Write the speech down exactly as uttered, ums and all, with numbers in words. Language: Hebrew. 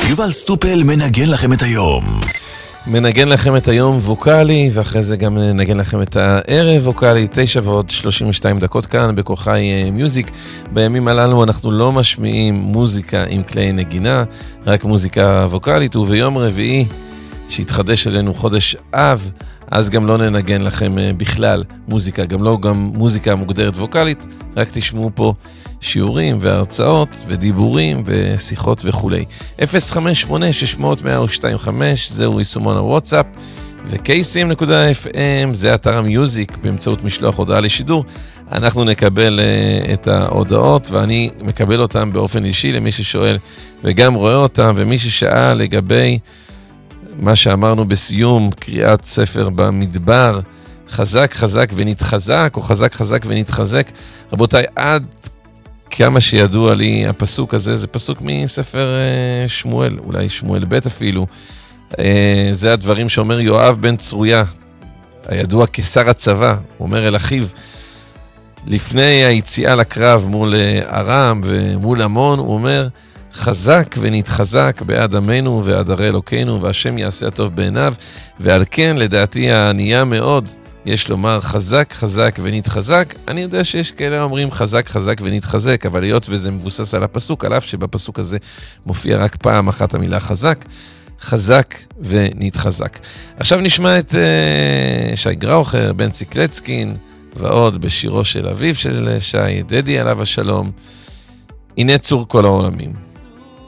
יובל סטופל מנגן לכם את היום. מנגן לכם את היום ווקלי, ואחרי זה גם נגן לכם את הערב ווקלי, תשע ועוד שלושים ושתיים דקות כאן בכוכי מיוזיק. בימים הללו אנחנו לא משמיעים מוזיקה עם כלי נגינה, רק מוזיקה ווקלית, וביום רביעי שהתחדש אלינו חודש אב, אז גם לא ננגן לכם בכלל מוזיקה, גם לא גם מוזיקה מוגדרת ווקלית, רק תשמעו פה שיעורים והרצאות ודיבורים ושיחות וכו'. אפס חמש שמונה שש אפס אפס אפס שתיים חמש, זהו יישומון הוואטסאפ, ו-קייסים נקודה אף אם זה אתר המיוזיק באמצעות משלוח הודעה לשידור. אנחנו נקבל uh, את ההודעות, ואני מקבל אותם באופן אישי למי ששואל, וגם רואה אותם, ומי ששאל לגבי מה שאמרנו בסיום, קריאת ספר במדבר, חזק חזק ונתחזק, או חזק חזק ונתחזק. רבותיי, עד כמה שידוע לי, הפסוק הזה זה פסוק מספר uh, שמואל, אולי שמואל ב' אפילו. Uh, זה הדברים שאומר יואב בן צרויה, הידוע כשר הצבא, הוא אומר אל אחיו, לפני היציאה לקרב מול ארם ומול המון, הוא אומר, חזק ונתחזק בעד עמנו ועד הרי אלוקינו, והשם יעשה הטוב בעיניו, ועל כן לדעתי הענייה מאוד, יש לומר חזק חזק ונתחזק. אני יודע שיש כאלה אומרים חזק חזק ונתחזק, אבל היות וזה מבוסס על הפסוק, על אף שבפסוק הזה מופיע רק פעם אחת המילה חזק, חזק ונתחזק. עכשיו נשמע את uh, שי גראוכר, בנצי קלצקין, ועוד בשירו של אביו של שי, דדי עליו השלום, הנה צור כל העולמים.